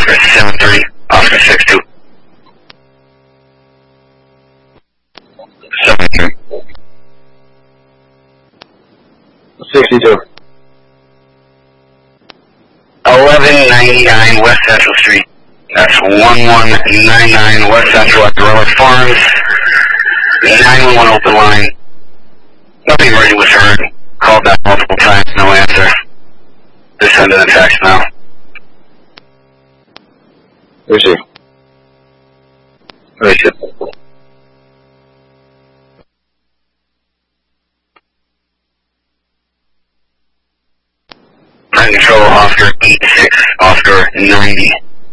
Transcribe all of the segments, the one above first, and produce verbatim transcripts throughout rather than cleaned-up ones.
Oscar seven three, Oscar six two. seven three. sixty-two. eleven ninety-nine West Central Street. That's one one nine nine West Central at Gorilla Farms. nine one one open line. Nothing really was heard. Called back multiple times, no answer. Just send in a text now. Where's he? Where's he? Prime control, Oscar eight six, Oscar ninety.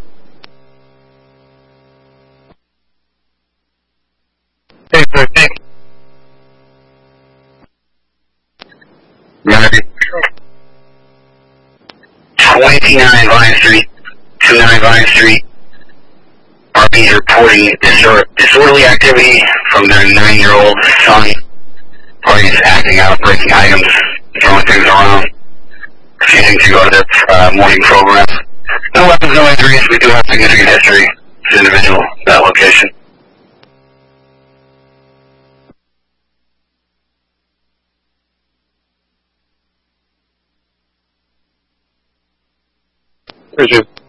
Hey, hey. Remember, twenty-nine Vine Street, twenty-nine Vine Street. R B's reporting disor- disorderly activity from their nine-year-old son. Parties acting out, breaking items, throwing things around, refusing to go to their uh, morning program. No weapons, no injuries. We do have significant history to the individual at that location. Where's you?